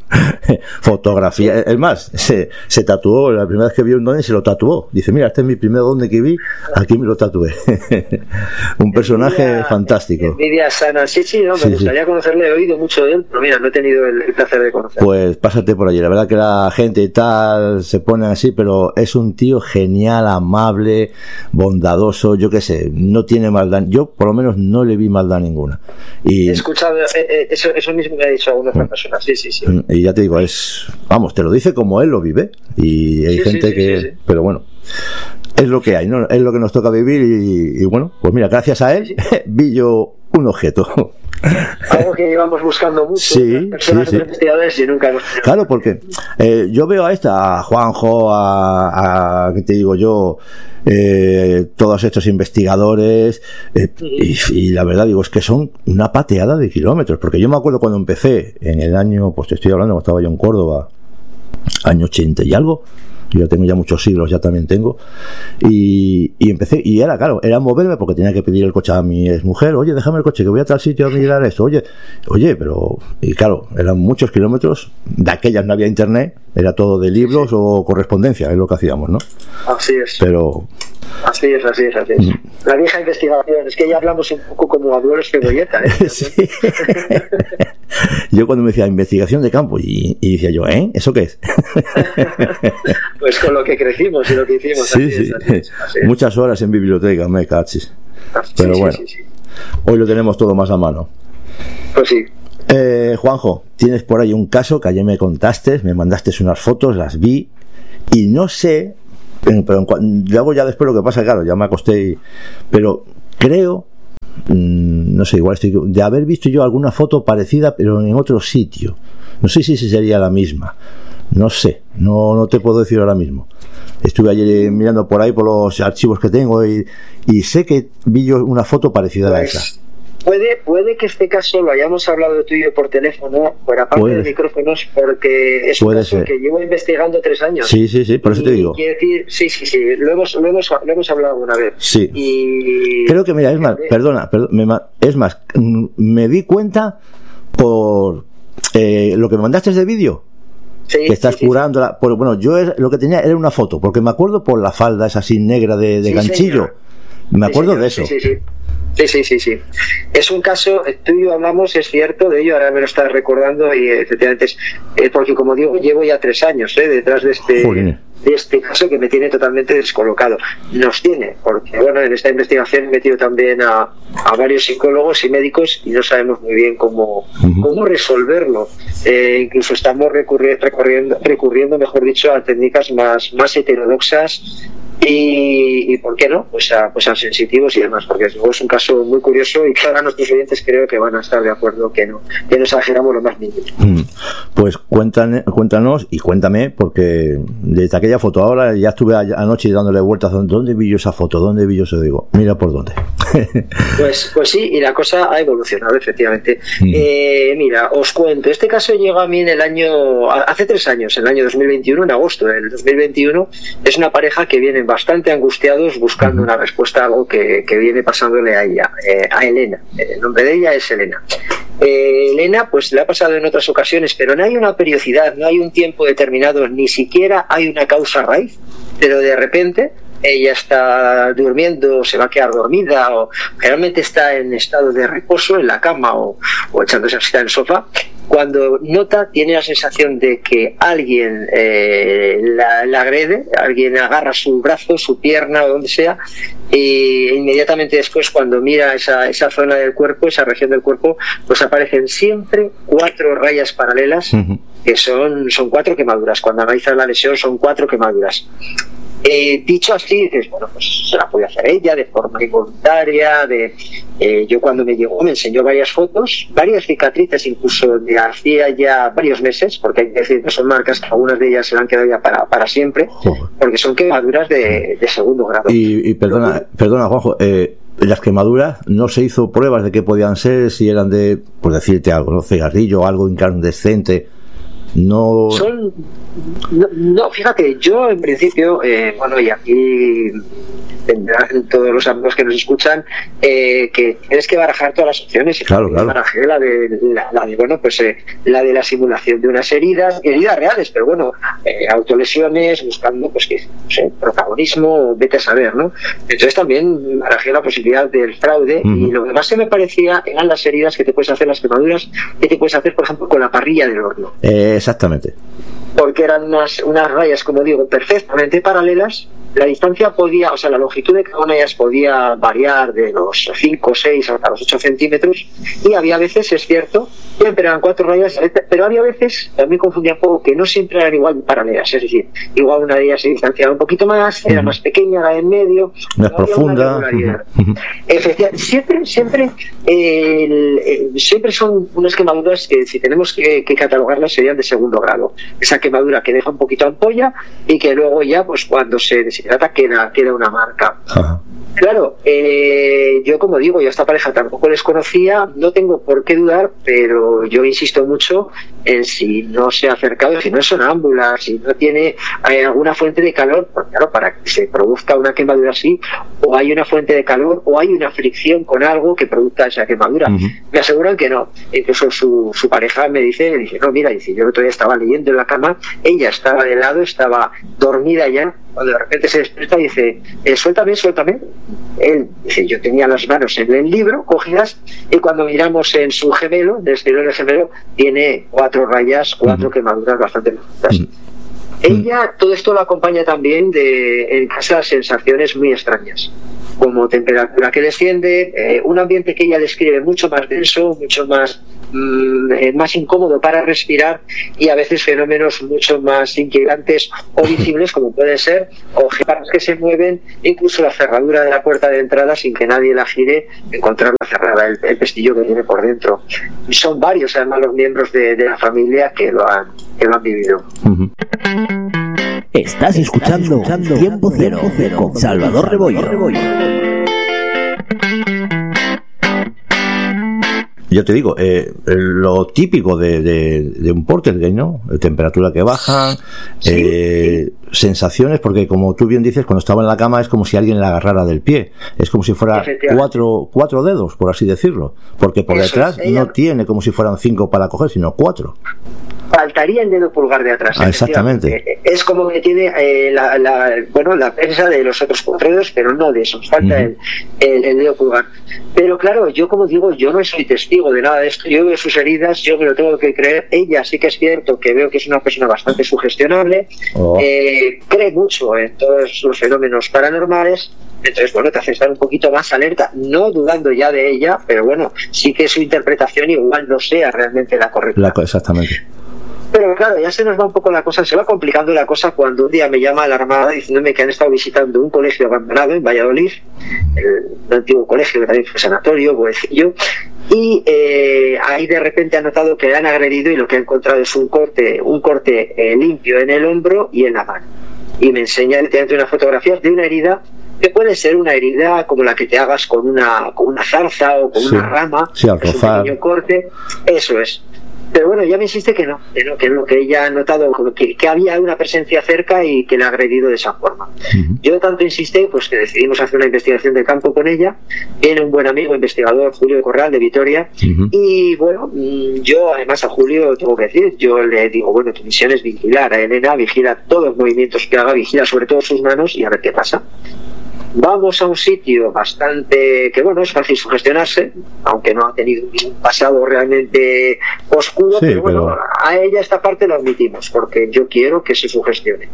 Fotografía, es más, se, se tatuó, la primera vez que vi un don se lo tatuó, dice, mira, este es mi primer don que vi, aquí me lo tatué. Un personaje envidia, fantástico, envidia sana, sí, sí, no, me sí, gustaría sí. conocerle, he oído mucho de él, pero mira, no he tenido el, el placer de conocerlo. Pues pásate por allí, la verdad que la gente y tal se pone así, pero es un tío genial, amable, bondadoso, yo qué sé, no tiene maldad, yo por lo menos no le vi maldad ninguna. Y he escuchado, eh, eh, eso, eso mismo me ha dicho alguna otra persona, sí, sí, sí. Y ya te digo, es, vamos, te lo dice como él lo vive, y hay sí, gente sí, sí, que, sí, sí. pero bueno, es lo que hay, ¿no? Es lo que nos toca vivir, y, y bueno, pues mira, gracias a él sí, sí. vi yo un objeto. Algo que llevamos buscando mucho, sí, personas sí, sí. investigadores y nunca hemos tenido. Claro, porque eh, yo veo a esta, a Juanjo, a, a ¿qué te digo yo? Eh, todos estos investigadores, eh, y, y la verdad digo, es que son una pateada de kilómetros, porque yo me acuerdo cuando empecé en el año, pues te estoy hablando, cuando estaba yo en Córdoba, año ochenta y algo. Yo ya tengo ya muchos siglos, ya también tengo, y, y empecé, y era claro, era moverme porque tenía que pedir el coche a mi exmujer, oye, déjame el coche que voy a tal sitio a mirar esto, oye, oye, pero, y claro, eran muchos kilómetros, de aquellas no había internet, era todo de libros sí. o correspondencia, es lo que hacíamos, ¿no? Así es. Pero Así es, así es, así es. Mm. La vieja investigación, es que ya hablamos un poco como abuelos cebolleta, ¿eh? Sí. Yo cuando me decía investigación de campo y, y decía yo, ¿eh? ¿Eso qué es? Pues con lo que crecimos y lo que hicimos. Sí, así sí. Es, así es, así es. Muchas horas en biblioteca, me cachis. Pero sí, bueno, sí, sí, sí. Hoy lo tenemos todo más a mano. Pues sí. Eh, Juanjo, tienes por ahí un caso que ayer me contaste, me mandaste unas fotos, las vi y no sé, pero luego ya después lo que pasa, claro, ya me acosté y, pero creo, mmm, no sé, igual estoy de haber visto yo alguna foto parecida pero en otro sitio, no sé si sería la misma, no sé, no, no te puedo decir ahora mismo. Estuve ayer mirando por ahí por los archivos que tengo y, y sé que vi yo una foto parecida pues, a esa. Puede, puede que este caso lo hayamos hablado tú y yo por teléfono, por aparte puede. de micrófonos, porque es un puede caso ser. que llevo investigando tres años. Sí, sí, sí, por eso y te digo. Quiero decir, sí, sí, sí, lo hemos, lo hemos, lo hemos hablado una vez. Sí. Y creo que, mira, es más, perdona, perdona me, es más, me di cuenta por eh, lo que me mandaste de vídeo. Sí, que estás sí, sí, curando la, por, bueno, yo es, lo que tenía era una foto, porque me acuerdo por la falda esa así negra de, de sí, ganchillo, señor. me acuerdo sí, de eso. Sí, sí, sí. Sí, sí, sí, sí. Es un caso, tú y yo hablamos, es cierto, de ello, ahora me lo estás recordando y efectivamente es, eh, porque como digo, llevo ya tres años eh, detrás de este, de este caso que me tiene totalmente descolocado. Nos tiene, porque bueno, en esta investigación he metido también a, a varios psicólogos y médicos y no sabemos muy bien cómo, uh-huh. cómo resolverlo. Eh, incluso estamos recurri- recurriendo, recurriendo, mejor dicho, a técnicas más, más heterodoxas. Y, y por qué no, pues a, pues a sensitivos y demás, porque es un caso muy curioso y que ahora nuestros oyentes creo que van a estar de acuerdo que no, que no exageramos lo más mínimo. Pues cuéntanos, cuéntanos y cuéntame, porque desde aquella foto ahora ya estuve anoche dándole vueltas, ¿dónde vi yo esa foto? ¿Dónde vi yo eso? Digo, mira por dónde. Pues, pues sí, y la cosa ha evolucionado efectivamente. Mm. Eh, mira, os cuento, este caso llegó a mí en el año, hace tres años, en el año dos mil veintiuno, en agosto del dos mil veintiuno, es una pareja que viene bastante angustiados buscando una respuesta a algo que, que viene pasándole a ella, eh, a Elena. El nombre de ella es Elena. Eh, Elena pues le ha pasado en otras ocasiones, pero no hay una periodicidad, no hay un tiempo determinado, ni siquiera hay una causa raíz, pero de repente ella está durmiendo, se va a quedar dormida o generalmente está en estado de reposo en la cama o, o echándose así en el sofá. Cuando nota, tiene la sensación de que alguien eh, la, la agrede, alguien agarra su brazo, su pierna o donde sea, e inmediatamente después, cuando mira esa, esa zona del cuerpo, esa región del cuerpo, pues aparecen siempre cuatro rayas paralelas, uh-huh. que son, son cuatro quemaduras. Cuando analizas la lesión, son cuatro quemaduras. Eh, dicho así, dices, bueno, pues se la puede hacer ella de forma involuntaria. De, eh, yo cuando me llegó me enseñó varias fotos, varias cicatrices incluso de hacía ya varios meses, porque hay que decir que son marcas que algunas de ellas se le han quedado ya para, para siempre, porque son quemaduras de, de segundo grado. Y, y perdona, Luego, perdona Juanjo, eh, las quemaduras no se hizo pruebas de qué podían ser, si eran de, por decirte algo, ¿no? Cigarrillo, algo incandescente. No... Son, no, no, fíjate, yo en principio, eh, bueno, y aquí tendrán todos los amigos que nos escuchan, eh, que tienes que barajar todas las opciones. Claro, claro. Barajé la de, la, la de, bueno, pues eh, la de la simulación de unas heridas, heridas reales, pero bueno, eh, autolesiones, buscando, pues, que, no sé, protagonismo, vete a saber, ¿no? Entonces también barajé la posibilidad del fraude, uh-huh. y lo que más se me parecía eran las heridas que te puedes hacer, las quemaduras que te puedes hacer, por ejemplo, con la parrilla del horno. Eh, exactamente. Porque eran unas, unas rayas, como digo, perfectamente paralelas. La distancia podía, o sea, la longitud de cada una de ellas podía variar de los cinco, seis hasta los ocho centímetros, y había veces, es cierto, siempre eran cuatro rayas, pero había veces, también confundía un poco, que no siempre eran igual paralelas, es decir, igual una de ellas se distanciaba un poquito más, era uh-huh. más pequeña, la de en medio, más no profunda. Uh-huh. Efectivamente, siempre, siempre, eh, el, eh, siempre son unas quemaduras que, si tenemos que, que catalogarlas, serían de segundo grado. Esa quemadura que deja un poquito ampolla y que luego ya, pues cuando se deshidrata, queda, queda una marca. Uh-huh. Claro, eh, yo como digo, yo a esta pareja tampoco les conocía, no tengo por qué dudar, pero yo insisto mucho en si no se ha acercado, si no es sonámbula, si no tiene eh, alguna fuente de calor, porque claro, para que se produzca una quemadura así, o hay una fuente de calor, o hay una fricción con algo que produzca esa quemadura. Uh-huh. Me aseguran que no. Incluso su, su pareja me dice, dice, no, mira, dice, yo todavía estaba leyendo en la cama, ella estaba de lado, estaba dormida ya, cuando de repente se despierta y dice, eh, suéltame, suéltame. Él dice, yo tenía las manos en el libro cogidas, y cuando miramos en su gemelo, en el exterior del gemelo, tiene cuatro rayas, cuatro uh-huh. quemaduras bastante profundas. Uh-huh. Ella, todo esto lo acompaña también de, en casa, sensaciones muy extrañas, como temperatura que desciende, eh, un ambiente que ella describe mucho más denso, mucho más mm, eh, más incómodo para respirar, y a veces fenómenos mucho más inquietantes o visibles, como pueden ser objetos que se mueven, incluso la cerradura de la puerta de entrada sin que nadie la gire, encontrarla cerrada, el, el pestillo que tiene por dentro. Y son varios además los miembros de, de la familia que lo han, que lo han vivido. Uh-huh. Estás escuchando, Estás escuchando Tiempo Cero, Cero con Salvador Rebollo. Yo te digo, eh, lo típico de, de, de un poltergeist, ¿no? Temperatura que baja, sí, eh, sí. sensaciones, porque como tú bien dices, cuando estaba en la cama es como si alguien le agarrara del pie, es como si fuera cuatro, cuatro dedos, por así decirlo, porque por Eso detrás es, ella... no tiene como si fueran cinco para coger, sino cuatro. Faltaría el dedo pulgar de atrás. Ah, exactamente. Es como que tiene eh, la, la, bueno, la prensa de los otros cuatro dedos, pero no de esos. Falta uh-huh. el, el, el dedo pulgar. Pero claro, yo como digo, yo no soy testigo de nada de esto. Yo veo sus heridas, yo me lo tengo que creer. Ella sí que es cierto que veo que es una persona bastante sugestionable. Oh. Eh, cree mucho en todos los fenómenos paranormales. Entonces, bueno, te hace estar un poquito más alerta, no dudando ya de ella, pero bueno, sí que su interpretación igual no sea realmente la correcta. La, exactamente. Pero claro, ya se nos va un poco la cosa, se va complicando la cosa cuando un día me llama la Armada diciéndome que han estado visitando un colegio abandonado en Valladolid, el antiguo colegio que también fue sanatorio, Boecillo, y eh, ahí de repente ha notado que le han agredido, y lo que ha encontrado es un corte, un corte eh, limpio en el hombro y en la mano. Y me enseña literalmente una fotografía de una herida que puede ser una herida como la que te hagas con una, con una zarza o con sí, una rama, sí, al es un pequeño corte, eso es. Pero bueno, ya me insiste que no, que no, que no, que ella ha notado que, que había una presencia cerca y que le ha agredido de esa forma. Uh-huh. Yo tanto insistí, pues que decidimos hacer una investigación de campo con ella. Viene un buen amigo investigador, Julio Corral, de Vitoria, uh-huh. y bueno, yo además a Julio tengo que decir, yo le digo, bueno, tu misión es vigilar a Elena, vigila todos los movimientos que haga, vigila sobre todo sus manos y a ver qué pasa. Vamos a un sitio bastante que, bueno, es fácil sugestionarse, aunque no ha tenido un pasado realmente oscuro, sí, pero bueno, pero... a ella esta parte lo admitimos, porque yo quiero que se sugestione.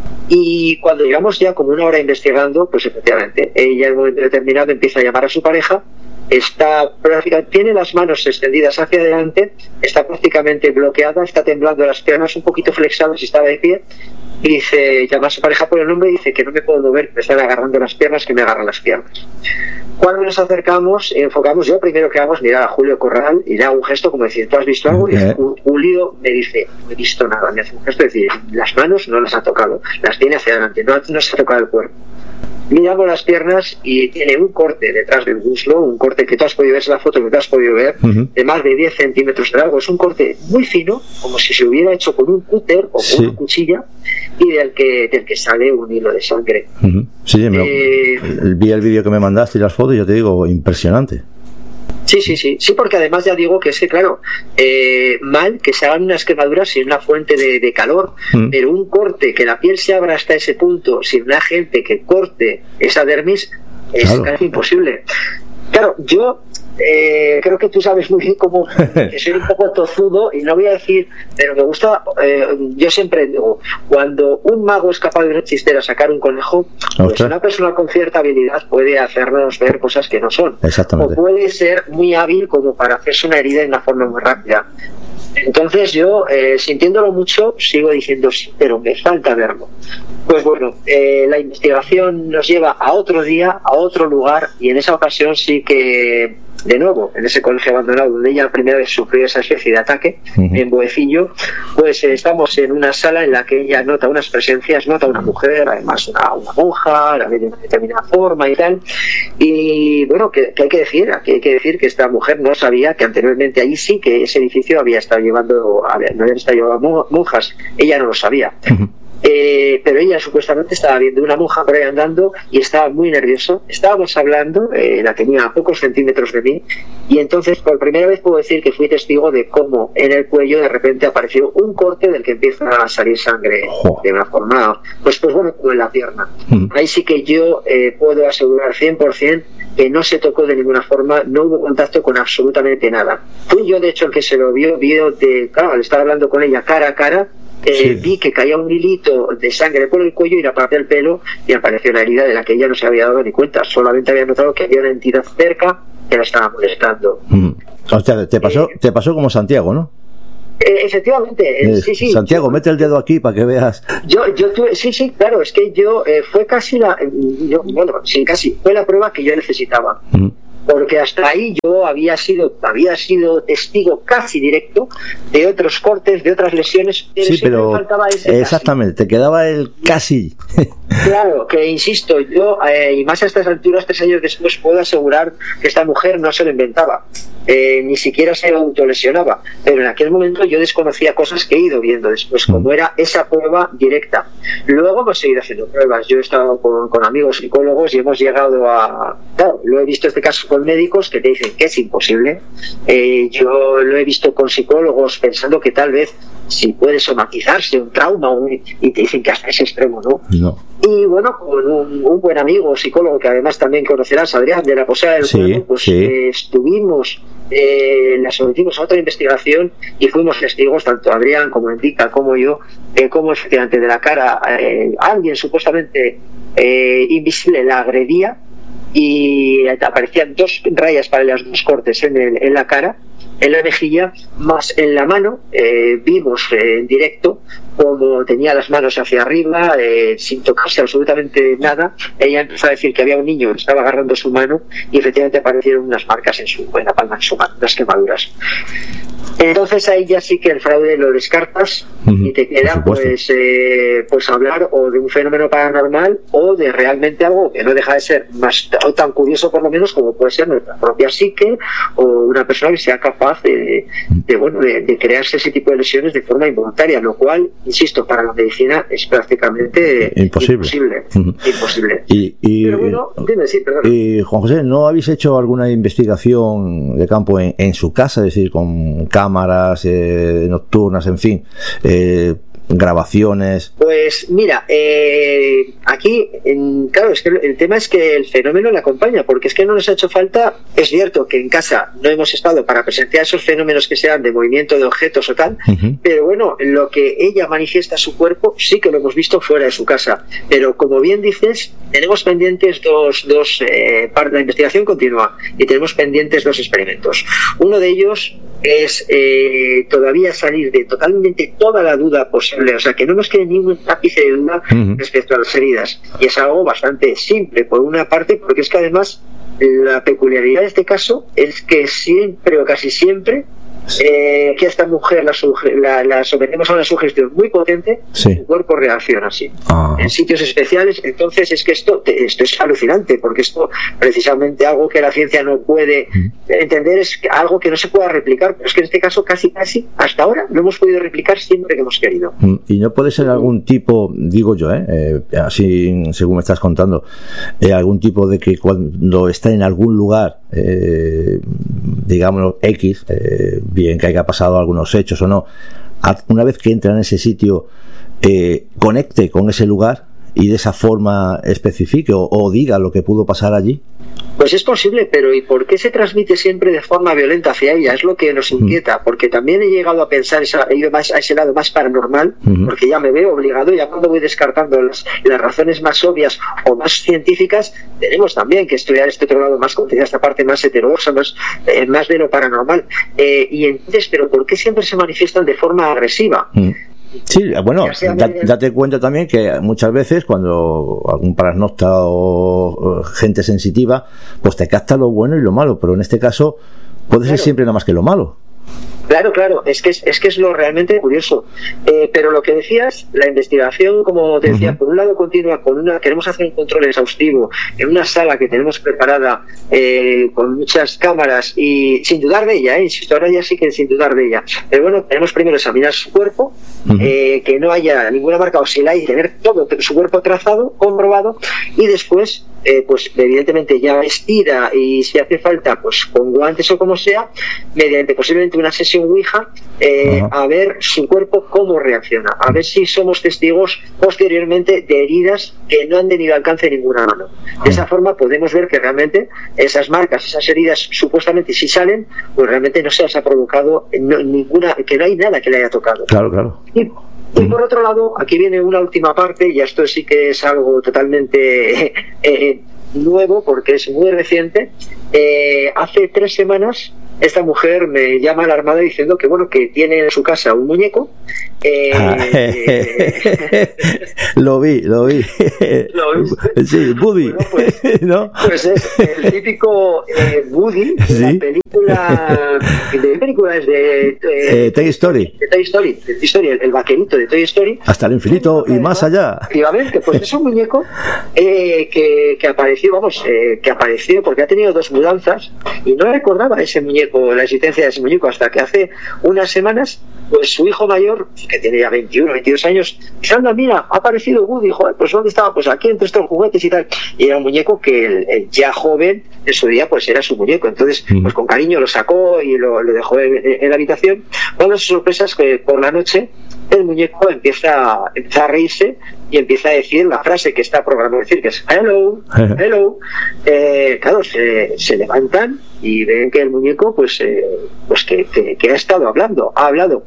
Y cuando llegamos ya como una hora investigando, pues efectivamente, ella en un momento determinado empieza a llamar a su pareja, está tiene las manos extendidas hacia adelante, está prácticamente bloqueada, está temblando las piernas un poquito flexadas y está de pie, y dice, llama a su pareja por el nombre y dice que no me puedo mover, me están agarrando las piernas, que me agarran las piernas. Cuando nos acercamos, enfocamos, yo primero que hago es mirar a Julio Corral y le hago un gesto como decir, ¿tú has visto algo? Y Julio me dice, no he visto nada, me hace un gesto de decir, las manos no las ha tocado, las tiene hacia adelante, no, no se ha tocado el cuerpo. Miramos las piernas y tiene un corte detrás del muslo, un corte que tú has podido ver, es la foto que tú has podido ver, uh-huh. de más de diez centímetros de largo. Es un corte muy fino, como si se hubiera hecho con un cúter o con sí. una cuchilla, y del que, del que sale un hilo de sangre. Uh-huh. Sí, me eh, lo, vi el vídeo que me mandaste y las fotos y yo te digo, impresionante. Sí, sí, sí, sí, porque además ya digo que es que, claro, eh, mal que se hagan unas quemaduras sin una fuente de, de calor, mm. pero un corte, que la piel se abra hasta ese punto sin un agente que corte esa dermis, es claro. casi imposible. Claro, yo eh, creo que tú sabes muy bien cómo que soy un poco tozudo y no voy a decir, pero me gusta, eh, yo siempre digo, cuando un mago es capaz de una chistera sacar un conejo, pues una persona con cierta habilidad puede hacernos ver cosas que no son. Exactamente. O puede ser muy hábil como para hacerse una herida de una forma muy rápida. Entonces yo, eh, sintiéndolo mucho, sigo diciendo sí, pero me falta verlo. Pues bueno, eh, la investigación nos lleva a otro día, a otro lugar, y en esa ocasión sí que, de nuevo, en ese colegio abandonado donde ella la primera vez sufrió esa especie de ataque, uh-huh. en Boecillo, pues eh, estamos en una sala en la que ella nota unas presencias, nota una mujer, además una, una monja, la ve de una determinada forma y tal, y bueno, que, que hay que decir, aquí hay que decir que esta mujer no sabía que anteriormente ahí sí que ese edificio había estado llevando, había, no había estado llevando monjas, ella no lo sabía. Uh-huh. Eh, pero ella supuestamente estaba viendo una monja por ahí andando y estaba muy nervioso. Estábamos hablando, eh, la tenía a pocos centímetros de mí, y entonces por primera vez puedo decir que fui testigo de cómo en el cuello de repente apareció un corte del que empieza a salir sangre oh. de una forma, pues, pues bueno, como en la pierna. Mm. Ahí sí que yo eh, puedo asegurar cien por ciento que no se tocó de ninguna forma, no hubo contacto con absolutamente nada. Fui yo, de hecho, el que se lo vio, vio de, claro, al estar hablando con ella cara a cara, Eh, sí. vi que caía un hilito de sangre por el cuello y la parte del pelo, y apareció una herida de la que ella no se había dado ni cuenta, solamente había notado que había una entidad cerca que la estaba molestando. Mm. O sea, te pasó, eh, te pasó como Santiago, ¿no? Eh, efectivamente, eh, sí, sí. Santiago, mete el dedo aquí para que veas. Yo, yo tuve, sí, sí, claro, es que yo eh, fue casi la, yo, bueno, sí, casi fue la prueba que yo necesitaba. Mm. Porque hasta ahí yo había sido había sido testigo casi directo de otros cortes, de otras lesiones, pero sí, siempre pero me faltaba ese exactamente, casi. Te quedaba el casi. Claro, que insisto, yo, eh, y más a estas alturas, tres años después, puedo asegurar que esta mujer no se lo inventaba, eh, ni siquiera se autolesionaba, pero en aquel momento yo desconocía cosas que he ido viendo después, como mm. era esa prueba directa. Luego hemos seguido haciendo pruebas, yo he estado con, con amigos psicólogos y hemos llegado a, claro, lo he visto este caso con médicos que te dicen que es imposible, eh, yo lo he visto con psicólogos pensando que tal vez si puede somatizarse un trauma, un, y te dicen que hasta ese extremo no. no. Y bueno, con un, un buen amigo psicólogo que además también conocerás, Adrián, de la Posada del sí, Cuerpo, pues sí. eh, estuvimos, eh, la sometimos a otra investigación y fuimos testigos, tanto Adrián como Enrica como yo, de eh, cómo efectivamente de la cara eh, alguien supuestamente eh, invisible la agredía y aparecían dos rayas paralelas, dos cortes en, el, en la cara, en la mejilla, más en la mano. Eh, vimos eh, en directo como tenía las manos hacia arriba, eh, sin tocarse absolutamente nada. Ella empezó a decir que había un niño que estaba agarrando su mano y efectivamente aparecieron unas marcas en su en la palma de su mano, unas quemaduras. Entonces ahí ya sí que el fraude lo descartas uh-huh, y te queda pues eh, pues hablar o de un fenómeno paranormal o de realmente algo que no deja de ser más o tan curioso por lo menos como puede ser nuestra propia psique o una persona que sea capaz de, de bueno de, de crearse ese tipo de lesiones de forma involuntaria, lo cual, insisto, para la medicina es prácticamente imposible. Imposible. Uh-huh. imposible. Y, y, Pero bueno, dime, sí, perdón. Y Juan José, ¿no habéis hecho alguna investigación de campo en, en su casa, es decir, con cámaras eh, nocturnas, en fin, eh, grabaciones? Pues mira, eh, aquí, en, claro, es que el tema es que el fenómeno le acompaña, porque es que no nos ha hecho falta. Es cierto que en casa no hemos estado para presenciar esos fenómenos que sean de movimiento de objetos o tal, uh-huh. pero bueno, lo que ella manifiesta a su cuerpo sí que lo hemos visto fuera de su casa. Pero como bien dices, tenemos pendientes dos, dos eh, para la investigación continua y tenemos pendientes dos experimentos. Uno de ellos es eh, todavía salir de totalmente toda la duda posible, o sea, que no nos quede ningún ápice de duda uh-huh. respecto a las heridas, y es algo bastante simple, por una parte, porque es que además la peculiaridad de este caso es que siempre o casi siempre eh, que a esta mujer la, suge- la, la sometemos a una sugestión muy potente, sí. su cuerpo reacciona así, ah. en sitios especiales. Entonces es que esto, esto es alucinante, porque esto precisamente algo que la ciencia no puede mm. entender, es algo que no se pueda replicar, pero es que en este caso casi casi hasta ahora lo hemos podido replicar siempre que hemos querido. Y no puede ser algún tipo, digo yo, eh, eh así según me estás contando, eh, algún tipo de que cuando está en algún lugar, eh, digámoslo X, eh, bien que haya pasado algunos hechos o no, una vez que entra en ese sitio, eh, conecte con ese lugar y de esa forma especifique o, o diga lo que pudo pasar allí? Pues es posible, pero ¿y por qué se transmite siempre de forma violenta hacia ella? Es lo que nos inquieta, uh-huh. porque también he llegado a pensar, esa, he ido más a ese lado más paranormal, uh-huh. porque ya me veo obligado, ya cuando voy descartando las, las razones más obvias o más científicas, tenemos también que estudiar este otro lado más, esta parte más heterodoxa, más, eh, más de lo paranormal. Eh, y entonces, ¿pero por qué siempre se manifiestan de forma agresiva? Uh-huh. Sí, bueno, da, date cuenta también que muchas veces cuando algún parasnocta o, o gente sensitiva, pues te capta lo bueno y lo malo, pero en este caso puede claro. ser siempre nada más que lo malo. Claro, claro, es que es, es que es lo realmente curioso. Eh, pero lo que decías, la investigación, como te decía, uh-huh. por un lado continúa con una, queremos hacer un control exhaustivo en una sala que tenemos preparada eh, con muchas cámaras y sin dudar de ella, eh, insisto, ahora ya sí que sin dudar de ella. Pero bueno, tenemos primero examinar su cuerpo, uh-huh. eh, que no haya ninguna marca o si la hay, tener todo su cuerpo trazado, comprobado, y después Eh, pues evidentemente ya vestida y si hace falta pues con guantes o como sea, mediante posiblemente una sesión Ouija, eh, uh-huh. a ver su cuerpo cómo reacciona, a ver si somos testigos posteriormente de heridas que no han tenido alcance de ninguna mano. De esa forma podemos ver que realmente esas marcas, esas heridas supuestamente si salen, pues realmente no se las ha provocado no, ninguna, que no hay nada que le haya tocado. Claro, claro. Y, Y por otro lado, aquí viene una última parte, y esto sí que es algo totalmente eh, nuevo, porque es muy reciente. Eh, hace tres semanas esta mujer me llama alarmada diciendo que bueno, que tiene en su casa un muñeco. Eh, ah, eh, lo vi, lo vi. ¿Lo viste? Sí, Woody. Bueno, pues, ¿no? Pues es el típico eh, Woody de sí. la película. ¿De qué película es? De eh, eh, Toy Story. De Toy Story, de Toy Story, el, el vaquerito de Toy Story. Hasta el infinito y más allá. Efectivamente, pues es un muñeco eh, que, que apareció, vamos, eh, que apareció porque ha tenido dos mudanzas y no recordaba ese muñeco, la existencia de ese muñeco, hasta que hace unas semanas, pues su hijo mayor, que tiene ya veintiuno, veintidós años, dice, anda, mira, ha aparecido Woody, joder, pues ¿dónde estaba? Pues aquí entre estos juguetes y tal. Y era un muñeco que el, el ya joven, en su día, pues era su muñeco. Entonces, mm. pues con cariño lo sacó y lo, lo dejó en, en la habitación. Cuando su sorpresa es que por la noche el muñeco empieza, empieza a reírse y empieza a decir la frase que está programada a decir, que es hello, hello. Eh, claro, se, se levantan y ven que el muñeco pues, eh, pues que, que, que ha estado hablando, ha hablado.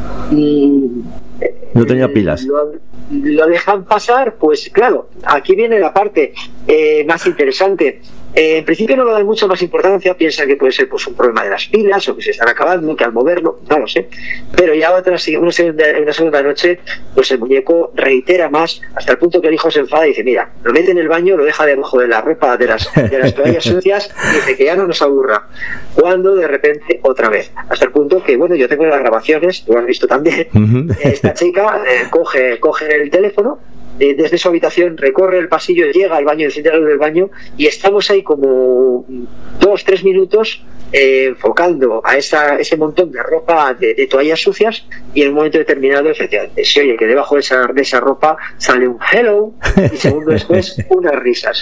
Y, no tenía pilas. Lo, lo dejan pasar, pues claro, aquí viene la parte eh, más interesante. Eh, en principio no le dan mucha más importancia, piensa que puede ser pues un problema de las pilas o que se están acabando, que al moverlo, no lo sé. Pero ya otra, una, segunda, una segunda noche, pues el muñeco reitera más, hasta el punto que el hijo se enfada y dice, mira, lo mete en el baño, lo deja debajo de la ropa, de las, de las toallas sucias, y dice que ya no nos aburra. Cuando de repente otra vez, hasta el punto que, bueno, yo tengo las grabaciones, lo has visto también, uh-huh. esta chica eh, coge, coge el teléfono, desde su habitación recorre el pasillo, llega al baño, enciende la luz del baño y estamos ahí como dos, tres minutos eh, enfocando a esa, ese montón de ropa, de, de toallas sucias, y en un momento determinado efectivamente se oye que debajo de esa, de esa ropa sale un hello y segundo después unas risas.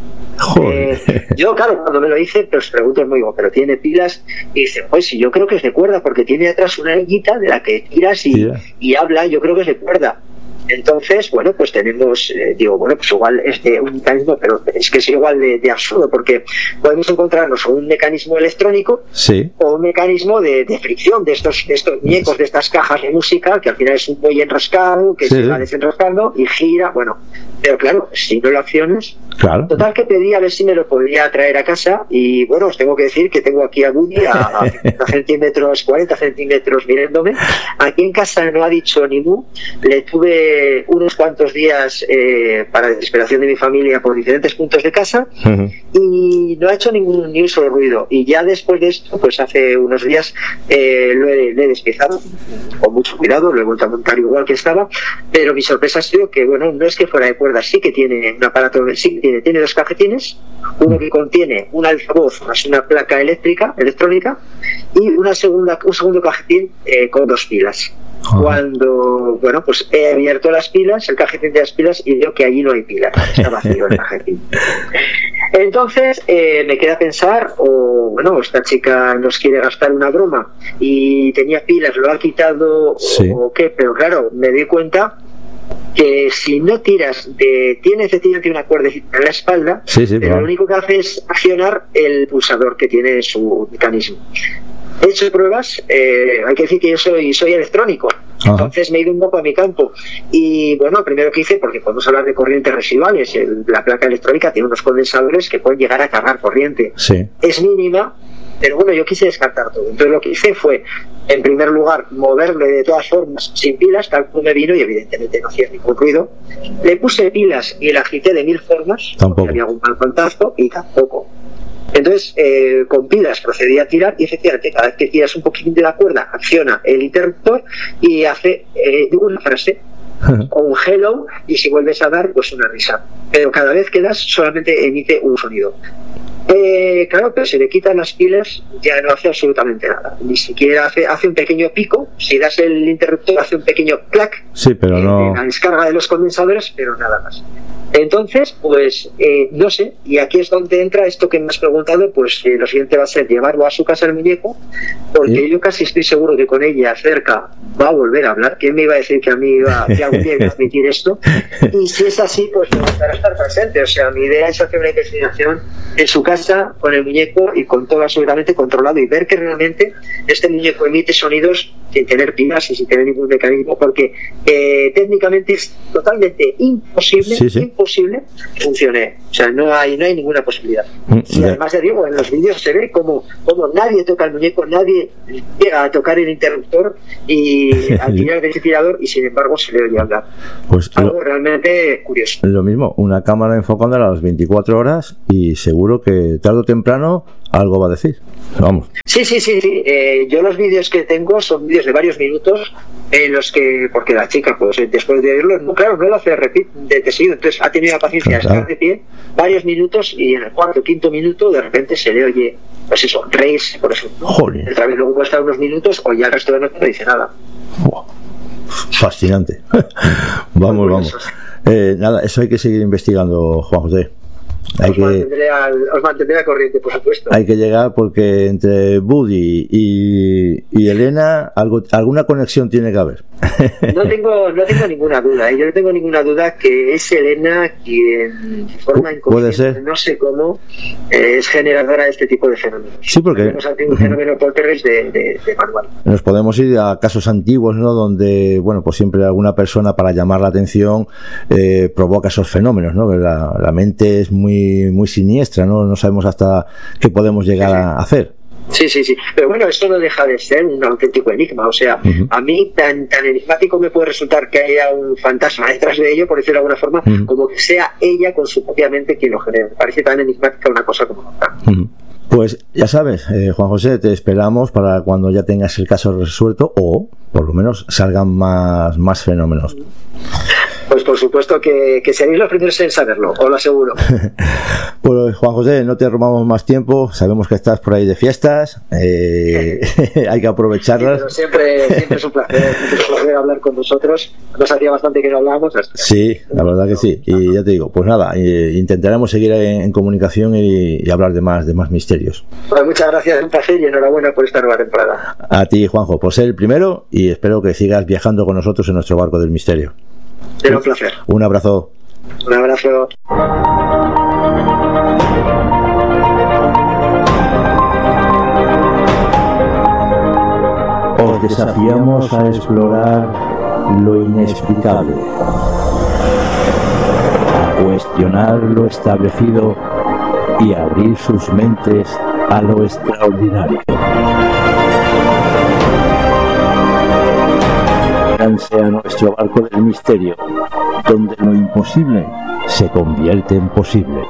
Eh, yo claro, cuando me lo hice pues pregunto, muy digo, pero tiene pilas, y dice, pues sí, yo creo que es de cuerda porque tiene atrás una erguita de la que tiras y, y habla, yo creo que es de cuerda. Entonces, bueno, pues tenemos, eh, digo, bueno, pues igual es de un mecanismo, pero es que es igual de, de absurdo, porque podemos encontrarnos un mecanismo electrónico sí. o un mecanismo de, de fricción de estos, de estos muñecos, de estas cajas de música, que al final es un buey enroscado, que sí. se va desenroscando y gira, bueno, pero claro, si no lo accionas, claro. Total que pedí a ver si me lo podía traer a casa, y bueno, os tengo que decir que tengo aquí a Woody a, a cincuenta centímetros, cuarenta centímetros mirándome. Aquí en casa no ha dicho ni mu, le tuve unos cuantos días eh, para desesperación de mi familia por diferentes puntos de casa, uh-huh. y no ha hecho ningún ni un solo ruido, y ya después de esto, pues hace unos días eh, lo he, lo he despiezado con mucho cuidado, lo he vuelto a montar igual que estaba, pero mi sorpresa ha sido que, bueno, no es que fuera de cuerda, sí que tiene un aparato, sí que tiene, tiene dos cajetines, uno que contiene un altavoz más una placa eléctrica, electrónica, y una segunda, un segundo cajetín eh, con dos pilas. Cuando, bueno, pues he abierto las pilas, el cajetín de las pilas, y veo que allí no hay pilas, está vacío el cajetín. Entonces eh, me queda pensar, o bueno, esta chica nos quiere gastar una broma y tenía pilas, lo ha quitado, sí. o, o qué, pero claro, me di cuenta que si no tiras de, tiene efectivamente una cuerdecita en la espalda, sí, sí, pero claro. Lo único que hace es accionar el pulsador que tiene su mecanismo. He hecho pruebas, eh, hay que decir que yo soy, soy electrónico, Ajá. Entonces me he ido un poco a mi campo, y bueno, lo primero que hice, porque podemos hablar de corrientes residuales, el, la placa electrónica tiene unos condensadores que pueden llegar a cargar corriente, sí. Es mínima, pero bueno, yo quise descartar todo. Entonces lo que hice fue, en primer lugar, moverle de todas formas sin pilas, tal como me vino, y evidentemente no hacía ningún ruido. Le puse pilas y la agité de mil formas, tampoco había algún mal contacto, y tampoco. Entonces, eh, con pilas procedía a tirar y efectivamente cada vez que tiras un poquitín de la cuerda acciona el interruptor y hace eh, una frase o un hello, y si vuelves a dar, pues una risa. Pero cada vez que das solamente emite un sonido. Eh, claro, pero si le quitan las pilas ya no hace absolutamente nada, ni siquiera hace, hace un pequeño pico. Si das el interruptor hace un pequeño clac, sí, pero eh, no... la descarga de los condensadores, pero nada más. Entonces, pues eh, no sé, y aquí es donde entra esto que me has preguntado. Pues eh, lo siguiente va a ser llevarlo a su casa el muñeco, porque ¿sí? Yo casi estoy seguro que con ella cerca va a volver a hablar. ¿Quién me iba a decir que a mí iba, que algún día iba a admitir esto? Y si es así, pues me gustaría estar presente. O sea, mi idea es hacer una investigación en su casa con el muñeco y con todo absolutamente controlado, y ver que realmente este muñeco emite sonidos sin tener pilas y sin tener ningún mecanismo, porque eh, técnicamente es totalmente imposible, sí, sí. imposible que funcione. O sea, no hay, no hay ninguna posibilidad. Y además, ya digo, en los vídeos se ve como, como nadie toca el muñeco, nadie llega a tocar el interruptor y a tirar de ese tirador, y sin embargo se le oye hablar. Pues algo lo, realmente curioso. Lo mismo, una cámara enfocándola a las veinticuatro horas y seguro que tarde o temprano algo va a decir. Vamos. Sí, sí, sí, sí. Eh, yo los vídeos que tengo son vídeos de varios minutos en los que, porque la chica, pues después de oírlo, no, claro, no lo hace repeat de, de seguido, entonces ha tenido la paciencia de estar de pie varios minutos, y en el cuarto o quinto minuto de repente se le oye, pues eso, reírse, por ejemplo. Joder. Otra vez luego puede estar unos minutos, o ya el resto de la noche no dice nada. Wow. Fascinante. Vamos, vamos. Eh, nada, eso hay que seguir investigando, Juan José. Hay os, que, mantendré al, os mantendré al corriente, por supuesto. Hay que llegar, porque entre Buddy y, y Elena algo, alguna conexión tiene que haber. No tengo, no tengo ninguna duda, ¿eh? Yo no tengo ninguna duda que es Elena quien, de forma inconsciente, no sé cómo, eh, es generadora de este tipo de fenómenos. Sí, porque tenemos aquí un fenómeno poltergeist de, de, de manual. Nos podemos ir a casos antiguos, ¿no? Donde, bueno, pues siempre alguna persona, para llamar la atención, eh, provoca esos fenómenos, ¿no? Que la, la mente es muy, muy siniestra, ¿no? No sabemos hasta qué podemos llegar sí, sí. a hacer. Sí, sí, sí. Pero bueno, esto no deja de ser un auténtico enigma. O sea, uh-huh. a mí tan, tan enigmático me puede resultar que haya un fantasma detrás de ello, por decirlo de alguna forma, uh-huh. como que sea ella con su propia mente quien lo genere. Me parece tan enigmática una cosa como otra. Uh-huh. Pues ya sabes, eh, Juan José, te esperamos para cuando ya tengas el caso resuelto, o por lo menos salgan más, más fenómenos. Pues por supuesto que, que seréis los primeros en saberlo, os lo aseguro. Pues Juan José, no te robamos más tiempo, sabemos que estás por ahí de fiestas, eh, hay que aprovecharlas. Sí, pero siempre, siempre es un placer, siempre es un placer hablar con vosotros. Nos hacía bastante que no hablábamos. Sí, la verdad que sí. Y ya te digo, pues nada, eh, intentaremos seguir en, en comunicación y, y hablar de más, de más misterios. Pues muchas gracias, un placer y enhorabuena por esta nueva temporada. A ti, Juanjo, por ser el primero, y espero que sigas viajando con nosotros en nuestro barco del misterio. Será un placer. Un abrazo. Un abrazo. Os desafiamos a explorar lo inexplicable, a cuestionar lo establecido y a abrir sus mentes a lo extraordinario. Únanse a nuestro barco del misterio, donde lo imposible se convierte en posible.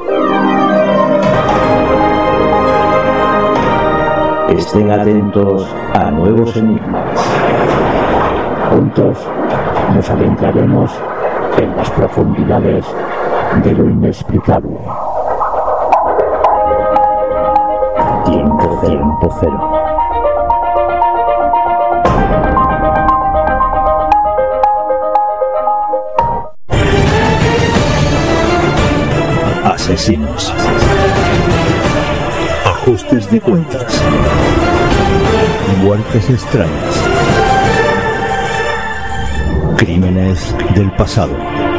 Estén atentos a nuevos enigmas. Juntos nos adentraremos en las profundidades de lo inexplicable. Tiempo cero. Tiempo cero. Asesinos, ajustes de cuentas, muertes extrañas, crímenes del pasado.